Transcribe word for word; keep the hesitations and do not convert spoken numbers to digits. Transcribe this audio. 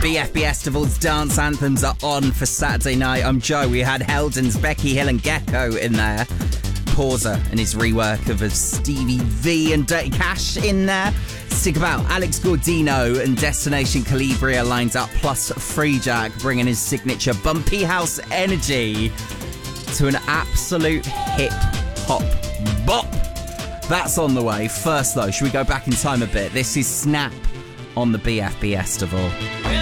B F B Festival's dance anthems are on for Saturday night. I'm Joe. We had Heldens, Becky Hill and Gecko in there. Porza and his rework of Stevie V and Dirty Cash in there. Stick about. Alex Gordino and Destination Calibria lines up, plus Freejack bringing his signature bumpy house energy to an absolute hip-hop bop. That's on the way. First, though, should we go back in time a bit? This is Snap on the B F B Festival.